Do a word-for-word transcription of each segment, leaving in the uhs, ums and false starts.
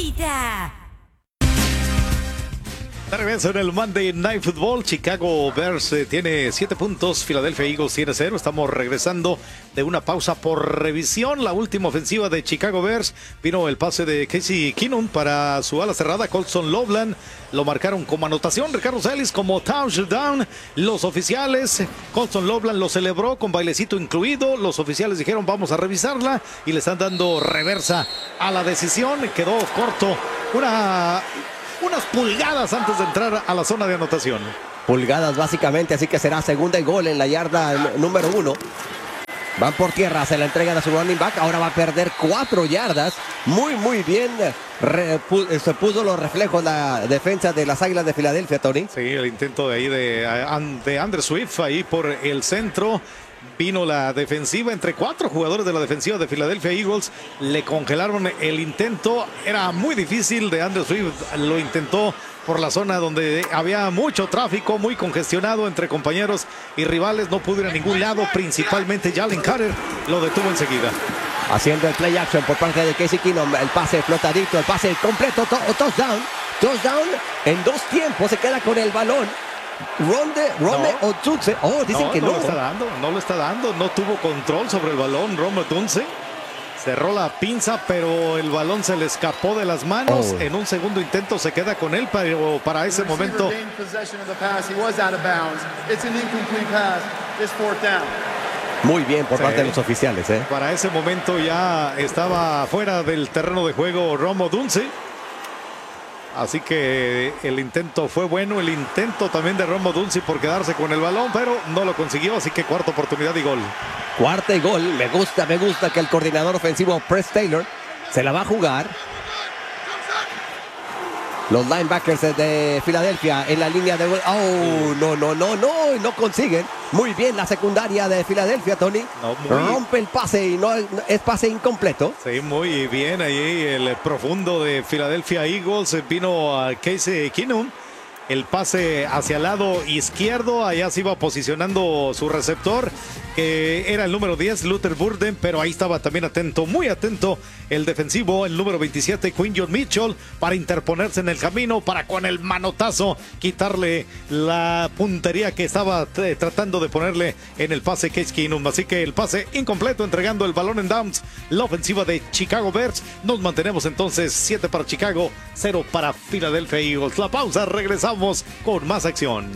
suavecita. De regreso en el Monday Night Football. Chicago Bears eh, tiene siete puntos, Philadelphia Eagles tiene cero. Estamos regresando de una pausa por revisión. La última ofensiva de Chicago Bears, vino el pase de Casey Keenum para su ala cerrada. Colston Loveland lo marcaron como anotación, Ricardo Celis como touchdown. Los oficiales, Colston Loveland lo celebró con bailecito incluido. Los oficiales dijeron vamos a revisarla y le están dando reversa a la decisión. Quedó corto, una unas pulgadas antes de entrar a la zona de anotación. Pulgadas básicamente, así que será segunda y gol en la yarda número uno. Van por tierra, se la entrega de su running back. Ahora va a perder cuatro yardas. Muy, muy bien. Re, pu, se puso los reflejos la defensa de las Águilas de Filadelfia, Tony. Sí, el intento de ahí de, de Andrew Swift ahí por el centro. Vino la defensiva entre cuatro jugadores de la defensiva de Philadelphia Eagles. Le congelaron el intento. Era muy difícil. De Andrew Swift lo intentó por la zona donde había mucho tráfico, muy congestionado entre compañeros y rivales. No pudo ir a ningún lado. Principalmente Jalen Carter lo detuvo enseguida. Haciendo el play action por parte de Casey Keenum. El pase flotadito, el pase completo. To touchdown. Touchdown en dos tiempos. Se queda con el balón. Ronde, Rome no. Odunze. Oh, dicen no, que no. No lo está dando, no lo está dando. No tuvo control sobre el balón Rome Odunze. Cerró la pinza, pero el balón se le escapó de las manos. Oh. En un segundo intento se queda con él, pero para ese momento... Muy bien por sí. parte de los oficiales. ¿eh? Para ese momento ya estaba fuera del terreno de juego Rome Odunze. Así que el intento fue bueno, el intento también de Rome Odunze por quedarse con el balón, pero no lo consiguió, así que cuarta oportunidad y gol. Cuarta y gol, me gusta, me gusta que el coordinador ofensivo Press Taylor se la va a jugar. Los linebackers de Filadelfia en la línea de gol. Oh, no, no, no, no, no consiguen. Muy bien la secundaria de Filadelfia, Tony. No, muy... Rompe el pase y no es pase incompleto. Sí, muy bien ahí el profundo de Philadelphia Eagles. Vino a Casey Keenum. El pase hacia el lado izquierdo, allá se iba posicionando su receptor, que era el número diez, Luther Burden, pero ahí estaba también atento, muy atento, el defensivo, el número veintisiete, Quinyon Mitchell, para interponerse en el camino, para con el manotazo quitarle la puntería que estaba tratando de ponerle en el pase Case Keenum. Así que el pase incompleto, entregando el balón en downs, la ofensiva de Chicago Bears. Nos mantenemos entonces siete para Chicago, cero para Philadelphia Eagles. La pausa, regresamos con más acción.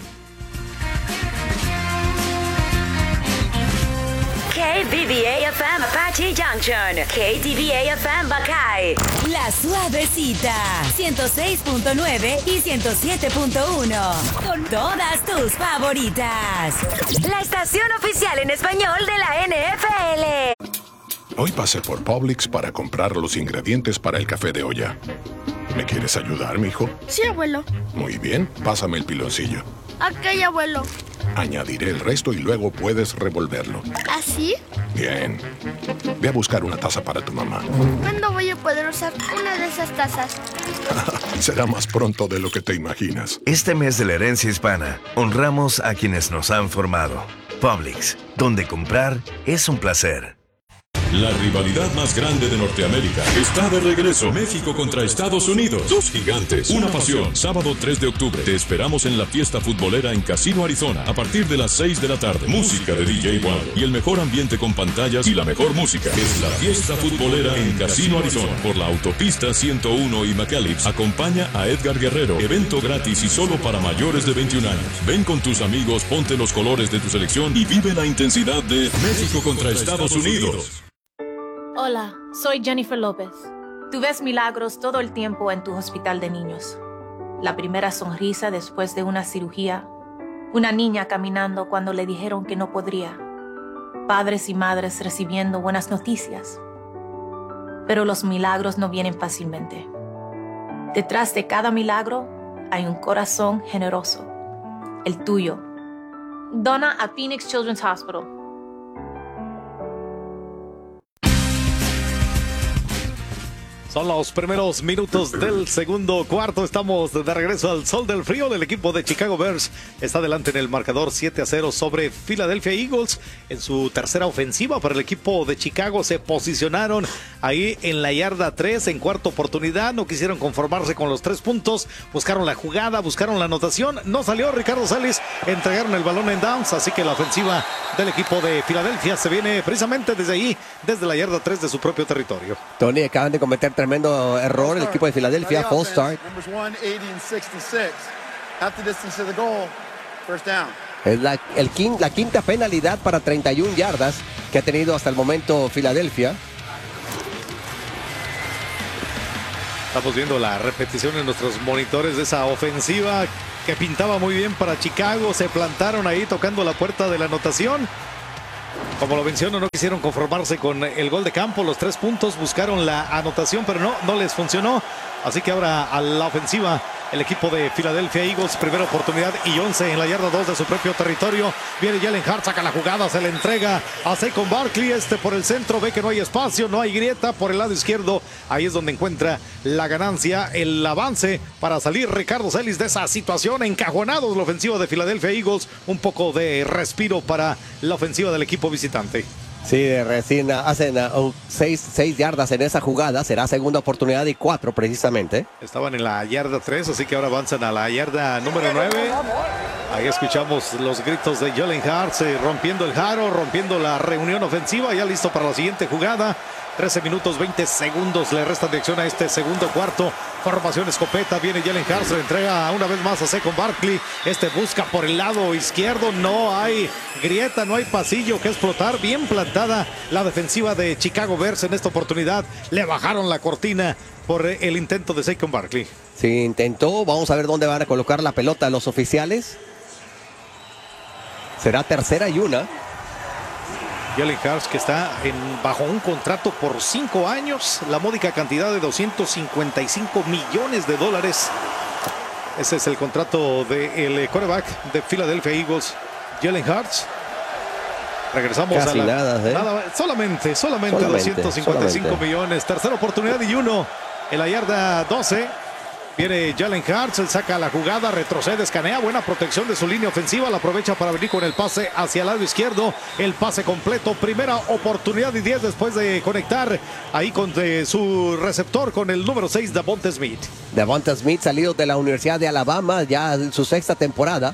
K B B A F M Apache Junction, K D B A F M Buckeye, La Suavecita, ciento seis punto nueve y ciento siete punto uno, con todas tus favoritas. La estación oficial en español de la N F L. Hoy pasé por Publix para comprar los ingredientes para el café de olla. ¿Me quieres ayudar, mijo? Sí, abuelo. Muy bien, pásame el piloncillo. Ok, abuelo. Añadiré el resto y luego puedes revolverlo. ¿Así? Bien. Ve a buscar una taza para tu mamá. ¿Cuándo voy a poder usar una de esas tazas? Será más pronto de lo que te imaginas. Este mes de la herencia hispana, honramos a quienes nos han formado. Publix, donde comprar es un placer. La rivalidad más grande de Norteamérica está de regreso. México contra Estados Unidos. Dos gigantes, una pasión. Sábado tres de octubre. Te esperamos en la fiesta futbolera en Casino, Arizona. A partir de las seis de la tarde. Música de D J Wander. Y el mejor ambiente con pantallas y la mejor música. Es la fiesta futbolera en Casino, Arizona. Por la autopista ciento uno y McAllips. Acompaña a Edgar Guerrero. Evento gratis y solo para mayores de veintiún años. Ven con tus amigos, ponte los colores de tu selección y vive la intensidad de México contra Estados Unidos. Hola, soy Jennifer López. Tú ves milagros todo el tiempo en tu hospital de niños. La primera sonrisa después de una cirugía. Una niña caminando cuando le dijeron que no podría. Padres y madres recibiendo buenas noticias. Pero los milagros no vienen fácilmente. Detrás de cada milagro hay un corazón generoso. El tuyo. Dona a Phoenix Children's Hospital. Son los primeros minutos del segundo cuarto. Estamos de regreso al sol del frío. El equipo de Chicago Bears está adelante en el marcador siete a cero sobre Philadelphia Eagles. En su tercera ofensiva para el equipo de Chicago se posicionaron ahí en la yarda tres en cuarta oportunidad. No quisieron conformarse con los tres puntos. Buscaron la jugada, buscaron la anotación. No salió Ricardo Celis. Entregaron el balón en downs. Así que la ofensiva del equipo de Filadelfia se viene precisamente desde ahí, desde la yarda tres de su propio territorio. Tony, acaban de cometer tremendo error el equipo de Filadelfia. False start. Es la, el quin, la quinta penalidad para treinta y una yardas que ha tenido hasta el momento Filadelfia. Estamos viendo la repetición en nuestros monitores de esa ofensiva que pintaba muy bien para Chicago. Se plantaron ahí tocando la puerta de la anotación. Como lo menciono, no quisieron conformarse con el gol de campo, los tres puntos, buscaron la anotación, pero no, no les funcionó. Así que ahora a la ofensiva el equipo de Philadelphia Eagles, primera oportunidad y once en la yarda dos de su propio territorio. Viene Jalen Hurts, saca la jugada, se le entrega a Saquon Barkley, este por el centro, ve que no hay espacio, no hay grieta por el lado izquierdo. Ahí es donde encuentra la ganancia, el avance para salir Ricardo Celis de esa situación. Encajonados la ofensiva de Philadelphia Eagles, un poco de respiro para la ofensiva del equipo visitante. Sí, recién hacen uh, seis, seis yardas en esa jugada. Será segunda oportunidad y cuatro precisamente. Estaban en la yarda tres, así que ahora avanzan a la yarda número nueve. Ahí escuchamos los gritos de Jalen Hurts, eh, rompiendo el jaro, rompiendo la reunión ofensiva. Ya listo para la siguiente jugada. trece minutos, veinte segundos le restan de acción a este segundo cuarto. Formación escopeta, viene Jalen Hurts, le entrega una vez más a Saquon Barkley. Este busca por el lado izquierdo, no hay grieta, no hay pasillo que explotar. Bien plantada la defensiva de Chicago Bears en esta oportunidad. Le bajaron la cortina por el intento de Saquon Barkley. Sí, intentó. Vamos a ver dónde van a colocar la pelota los oficiales. Será tercera y una. Jalen Hurts, que está en, bajo un contrato por cinco años, la módica cantidad de doscientos cincuenta y cinco millones de dólares. Ese es el contrato del quarterback de Philadelphia Eagles, Jalen Hurts. Regresamos Casi a la, nada, ¿eh? nada, solamente, solamente, solamente doscientos cincuenta y cinco solamente. millones. Tercera oportunidad y uno en la yarda doce. Viene Jalen Hurts, él saca la jugada, retrocede, escanea, buena protección de su línea ofensiva, la aprovecha para venir con el pase hacia el lado izquierdo, el pase completo, primera oportunidad y diez después de conectar ahí con de su receptor con el número seis, Devonta Smith. Devonta Smith, salido de la Universidad de Alabama, ya en su sexta temporada.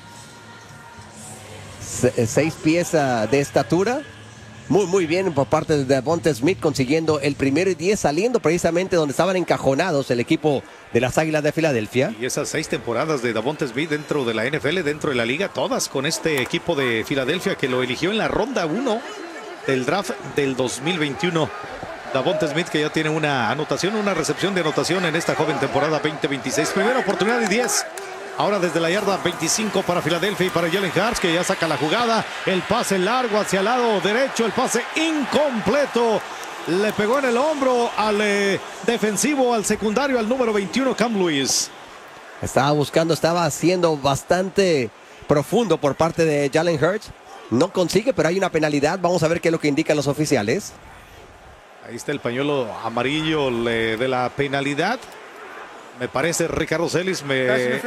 Se, seis pies de estatura. Muy, muy bien por parte de Devonta Smith, consiguiendo el primero y diez, saliendo precisamente donde estaban encajonados el equipo de las Águilas de Filadelfia. Y esas seis temporadas de Devonta Smith dentro de la N F L, dentro de la liga, todas con este equipo de Filadelfia que lo eligió en la ronda uno del draft del dos mil veintiuno. Devonta Smith, que ya tiene una anotación, una recepción de anotación en esta joven temporada veinte veintiséis. Primera oportunidad y diez. Ahora desde la yarda veinticinco para Filadelfia y para Jalen Hurts, que ya saca la jugada. El pase largo hacia el lado derecho, el pase incompleto. Le pegó en el hombro al eh, defensivo, al secundario, al número veintiuno, Cam Lewis. Estaba buscando, estaba haciendo bastante profundo por parte de Jalen Hurts. No consigue, pero hay una penalidad. Vamos a ver qué es lo que indican los oficiales. Ahí está el pañuelo amarillo le, de la penalidad. Me parece, Ricardo Celis, me...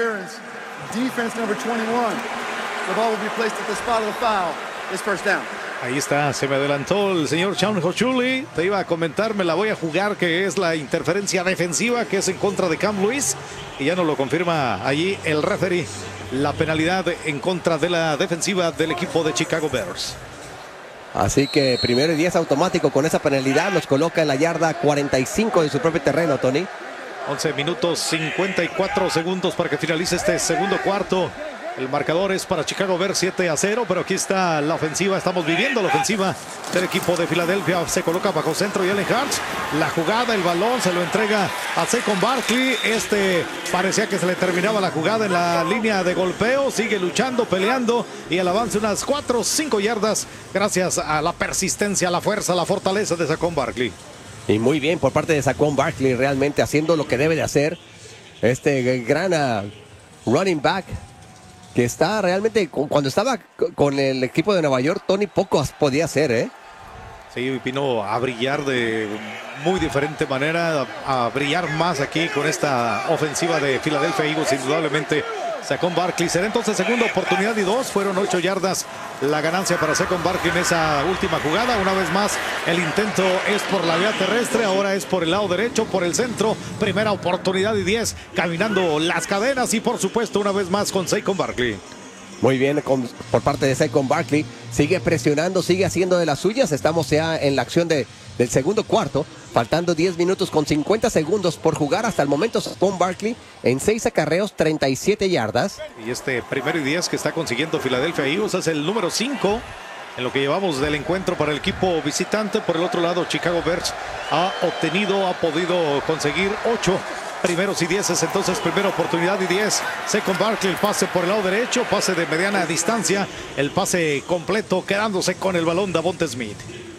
Defense number twenty-one. The ball will be placed at the spot of the foul. It's first down. Ahí está, se me adelantó el señor Shaun Hochuli. Te iba a comentar, me la voy a jugar, que es la interferencia defensiva, que es en contra de Cam Lewis. Y ya nos lo confirma allí el referee. La penalidad en contra de la defensiva del equipo de Chicago Bears. Así que primero y diez automático con esa penalidad. Nos coloca en la yarda cuarenta y cinco de su propio terreno, Tony. once minutos cincuenta y cuatro segundos para que finalice este segundo cuarto. El marcador es para Chicago Bears siete a cero, pero aquí está la ofensiva. Estamos viviendo la ofensiva del equipo de Filadelfia. Se coloca bajo centro Jalen Hurts. La jugada, el balón se lo entrega a Saquon Barkley. Este parecía que se le terminaba la jugada en la línea de golpeo. Sigue luchando, peleando y el avance unas cuatro o cinco yardas gracias a la persistencia, la fuerza, la fortaleza de Saquon Barkley. Y muy bien por parte de Saquon Barkley, realmente haciendo lo que debe de hacer. Este gran uh, running back que está realmente, cuando estaba con el equipo de Nueva York, Tony, poco podía hacer, ¿eh? Sí, vino a brillar de muy diferente manera, a, a brillar más aquí con esta ofensiva de Philadelphia Eagles, indudablemente. Saquon Barkley será entonces segunda oportunidad y dos. Fueron ocho yardas la ganancia para Saquon Barkley en esa última jugada. Una vez más, el intento es por la vía terrestre, ahora es por el lado derecho, por el centro. Primera oportunidad y diez, caminando las cadenas y por supuesto una vez más con Saquon Barkley. Muy bien con, por parte de Saquon Barkley. Sigue presionando, sigue haciendo de las suyas. Estamos ya en la acción de, del segundo cuarto. Faltando diez minutos con cincuenta segundos por jugar. Hasta el momento Saquon Barkley en seis acarreos, treinta y siete yardas. Y este primero y diez que está consiguiendo Philadelphia Eagles es el número cinco en lo que llevamos del encuentro para el equipo visitante. Por el otro lado, Chicago Bears ha obtenido, ha podido conseguir ocho primeros y dieces, entonces primera oportunidad y diez. Saquon Barkley, el pase por el lado derecho, pase de mediana distancia, el pase completo, quedándose con el balón Davonte Smith.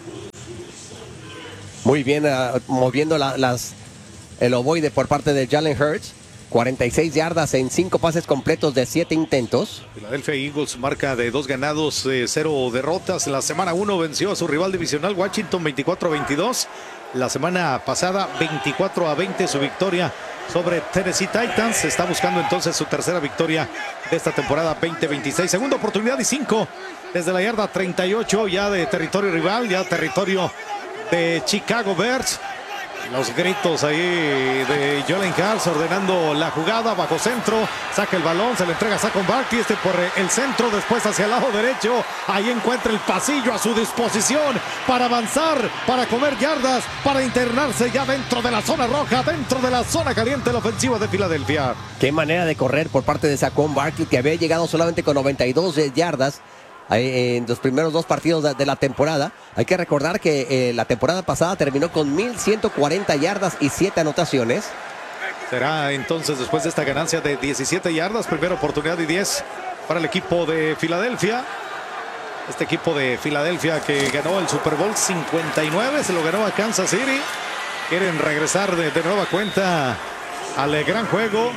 Muy bien, uh, moviendo la, las, el ovoide por parte de Jalen Hurts. cuarenta y seis yardas en cinco pases completos de siete intentos. Philadelphia Eagles marca de dos ganados, eh, cero derrotas. La semana uno venció a su rival divisional Washington veinticuatro a veintidós. La semana pasada veinticuatro a veinte su victoria sobre Tennessee Titans. Se está buscando entonces su tercera victoria de esta temporada veinte veintiséis. Segunda oportunidad y cinco desde la yarda treinta y ocho, ya de territorio rival, ya territorio de Chicago Bears. Los gritos ahí de Jalen Hurts ordenando la jugada bajo centro. Saca el balón, se le entrega a Saquon Barkley. Este por el centro, después hacia el lado derecho. Ahí encuentra el pasillo a su disposición para avanzar, para comer yardas, para internarse ya dentro de la zona roja, dentro de la zona caliente, la ofensiva de Filadelfia. Qué manera de correr por parte de Saquon Barkley, que había llegado solamente con noventa y dos yardas en los primeros dos partidos de la temporada. Hay que recordar que eh, la temporada pasada terminó con mil ciento cuarenta yardas y siete anotaciones. Será entonces después de esta ganancia de diecisiete yardas, primera oportunidad y diez para el equipo de Filadelfia. Este equipo de Filadelfia que ganó el Super Bowl cincuenta y nueve, se lo ganó a Kansas City. Quieren regresar de, de nueva cuenta al gran juego.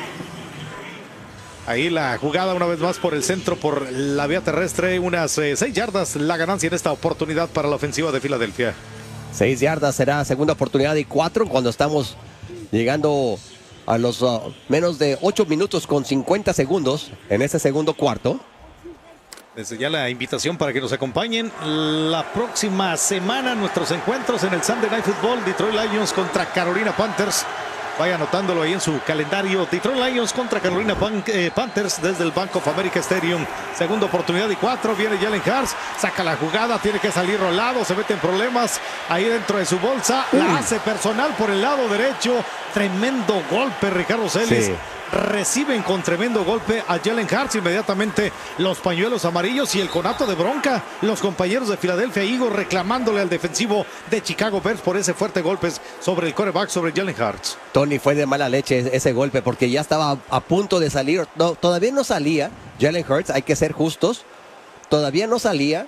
Ahí la jugada una vez más por el centro, por la vía terrestre, unas eh, seis yardas la ganancia en esta oportunidad para la ofensiva de Filadelfia. Seis yardas será segunda oportunidad y cuatro cuando estamos llegando a los uh, menos de ocho minutos con cincuenta segundos en este segundo cuarto. Desde ya la invitación para que nos acompañen la próxima semana nuestros encuentros en el Sunday Night Football, Detroit Lions contra Carolina Panthers. Vaya anotándolo ahí en su calendario. Detroit Lions contra Carolina Pan eh, Panthers desde el Bank of America Stadium. Segunda oportunidad y cuatro. Viene Jalen Hurts. Saca la jugada. Tiene que salir rolado. Se mete en problemas ahí dentro de su bolsa. La uh. hace personal por el lado derecho. Tremendo golpe, Ricardo Celis. Sí. Reciben con tremendo golpe a Jalen Hurts. Inmediatamente los pañuelos amarillos y el conato de bronca. Los compañeros de Philadelphia Eagles reclamándole al defensivo de Chicago Bears por ese fuerte golpe sobre el quarterback, sobre Jalen Hurts. Tony, fue de mala leche ese golpe porque ya estaba a punto de salir. No, todavía no salía Jalen Hurts, hay que ser justos. Todavía no salía,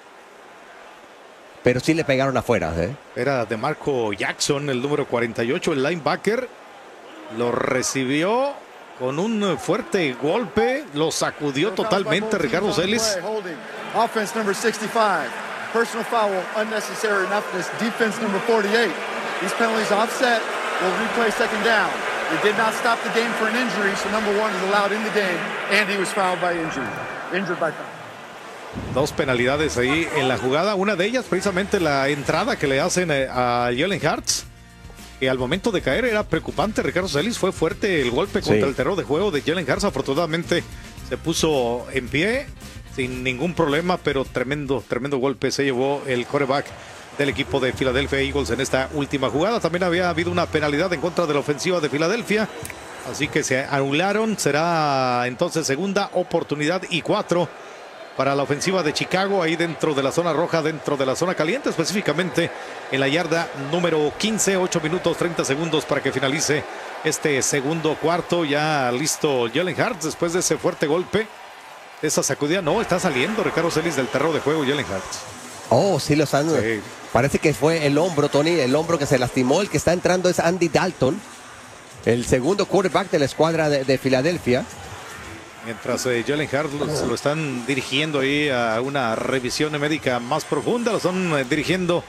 pero sí le pegaron afuera. ¿eh? Era de Marco Jackson, el número cuarenta y ocho, el linebacker. Lo recibió con un fuerte golpe, lo sacudió totalmente Ricardo Celis. Offense number sixty-five, personal foul, unnecessary roughness, defense number forty-eight. These penalties offset, will replay second down. It did not stop the game for an injury, so number one is allowed in the game, and he was fouled by injury, injured by foul. Dos penalidades ahí en la jugada, una de ellas precisamente la entrada que le hacen a Jalen Hurts, que al momento de caer era preocupante. Ricardo Celis, fue fuerte el golpe contra sí. el terreno de juego de Jalen Hurts. Afortunadamente se puso en pie sin ningún problema, pero tremendo, tremendo golpe se llevó el quarterback del equipo de Philadelphia Eagles en esta última jugada. También había habido una penalidad en contra de la ofensiva de Filadelfia, así que se anularon. Será entonces segunda oportunidad y cuatro para la ofensiva de Chicago, ahí dentro de la zona roja, dentro de la zona caliente, específicamente en la yarda número quince, ocho minutos treinta segundos para que finalice este segundo cuarto. Ya listo Jalen Hurts después de ese fuerte golpe, esa sacudida. No, está saliendo Ricardo Celis del terreno de juego Jalen Hurts. Oh, sí, los han... Sí. Parece que fue el hombro, Tony, el hombro que se lastimó. El que está entrando es Andy Dalton, el segundo quarterback de la escuadra de, de Filadelfia. Mientras eh, Jalen Hurts lo, lo están dirigiendo ahí a una revisión médica más profunda, lo están eh, dirigiendo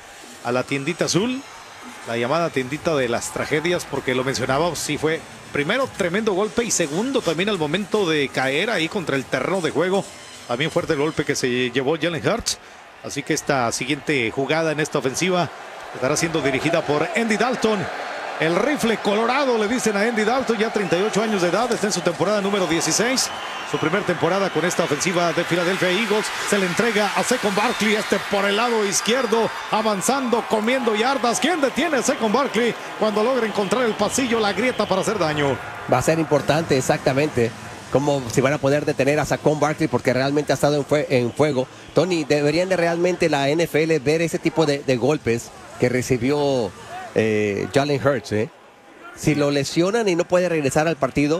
a la tiendita azul, la llamada tiendita de las tragedias, porque lo mencionaba, sí fue primero tremendo golpe y segundo también al momento de caer ahí contra el terreno de juego. También fuerte el golpe que se llevó Jalen Hurts. Así que esta siguiente jugada en esta ofensiva estará siendo dirigida por Andy Dalton. El rifle colorado, le dicen a Andy Dalton, ya treinta y ocho años de edad, está en su temporada número dieciséis. Su primer temporada con esta ofensiva de Philadelphia Eagles. Se le entrega a Saquon Barkley, este por el lado izquierdo, avanzando, comiendo yardas. ¿Quién detiene a Saquon Barkley cuando logra encontrar el pasillo, la grieta para hacer daño? Va a ser importante, exactamente, como si van a poder detener a Saquon Barkley, porque realmente ha estado en, fue en fuego. Tony, deberían de realmente la N F L ver ese tipo de, de golpes que recibió eh, Jalen Hurts. ¿eh? Si lo lesionan y no puede regresar al partido.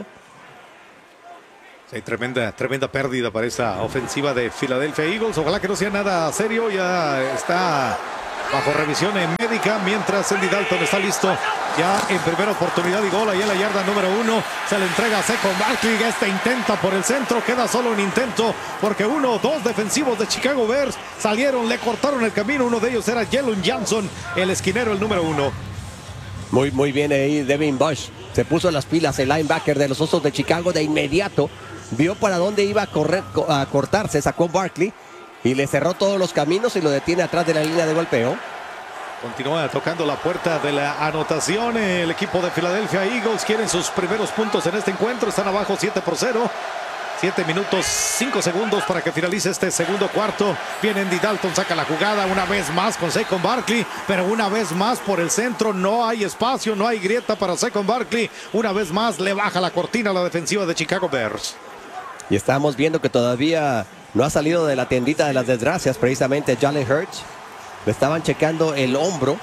Sí, tremenda, tremenda pérdida para esa ofensiva de Philadelphia Eagles. Ojalá que no sea nada serio. Ya está bajo revisión médica, mientras Andy Dalton está listo ya en primera oportunidad y gol. Ahí en la yarda número uno se le entrega a Saquon Barkley. Este intenta por el centro, queda solo un intento porque uno o dos defensivos de Chicago Bears salieron, le cortaron el camino. Uno de ellos era Jalen Johnson, el esquinero, el número uno. Muy, muy bien ahí Devin Bush. Se puso las pilas, el linebacker de los Osos de Chicago. De inmediato vio para dónde iba a, correr, a cortarse Saquon Barkley y le cerró todos los caminos y lo detiene atrás de la línea de golpeo. Continúa tocando la puerta de la anotación. El equipo de Philadelphia Eagles quieren sus primeros puntos en este encuentro. Están abajo siete por cero. siete minutos, cinco segundos para que finalice este segundo cuarto. Viene Andy Dalton, saca la jugada una vez más con Saquon Barkley, pero una vez más por el centro. No hay espacio, no hay grieta para Saquon Barkley. Una vez más le baja la cortina a la defensiva de Chicago Bears. Y estamos viendo que todavía no ha salido de la tiendita de las desgracias, precisamente Jalen Hurts. Le estaban checando el hombro.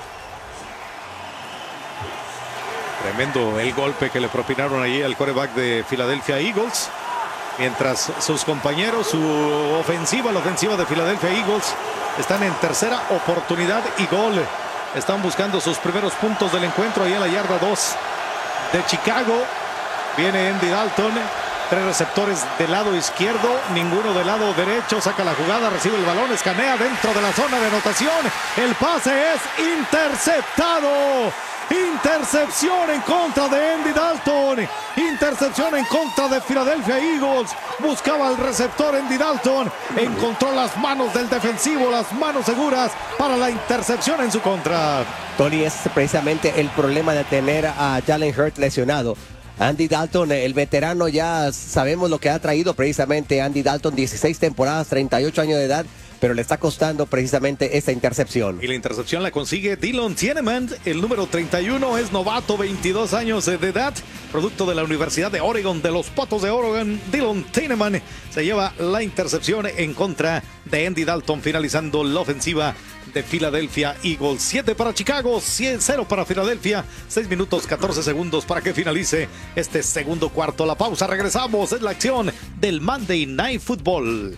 Tremendo el golpe que le propinaron allí al quarterback de Philadelphia Eagles. Mientras sus compañeros, su ofensiva, la ofensiva de Philadelphia Eagles, están en tercera oportunidad y gol. Están buscando sus primeros puntos del encuentro ahí en la yarda dos de Chicago. Viene Andy Dalton. Tres receptores del lado izquierdo, ninguno del lado derecho. Saca la jugada, recibe el balón, escanea dentro de la zona de anotación. El pase es interceptado. Intercepción en contra de Andy Dalton. Intercepción en contra de Philadelphia Eagles. Buscaba al receptor Andy Dalton. Encontró las manos del defensivo, las manos seguras para la intercepción en su contra. Tony, es precisamente el problema de tener a Jalen Hurts lesionado. Andy Dalton, el veterano, ya sabemos lo que ha traído precisamente Andy Dalton, dieciséis temporadas, treinta y ocho años de edad, pero le está costando precisamente esta intercepción. Y la intercepción la consigue Dylan Tieneman, el número treinta y uno, es novato, veintidós años de edad, producto de la Universidad de Oregon, de los Patos de Oregon. Dylan Tieneman se lleva la intercepción en contra de Andy Dalton, finalizando la ofensiva de Philadelphia Eagles. siete para Chicago, cero para Philadelphia. seis minutos, catorce segundos para que finalice este segundo cuarto. La pausa, regresamos. Es la acción del Monday Night Football.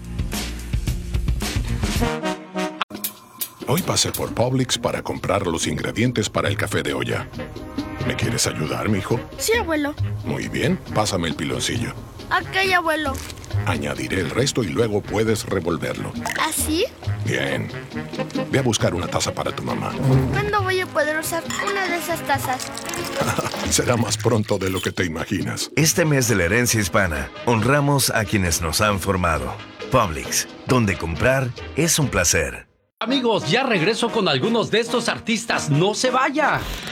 Hoy pasé por Publix para comprar los ingredientes para el café de olla. ¿Me quieres ayudar, mijo? Sí, abuelo. Muy bien, pásame el piloncillo. Ok, abuelo. Añadiré el resto y luego puedes revolverlo. ¿Así? Bien. Ve a buscar una taza para tu mamá. ¿Cuándo voy a poder usar una de esas tazas? Será más pronto de lo que te imaginas. Este mes de la herencia hispana, honramos a quienes nos han formado. Publix, donde comprar es un placer. Amigos, ya regreso con algunos de estos artistas. ¡No se vaya!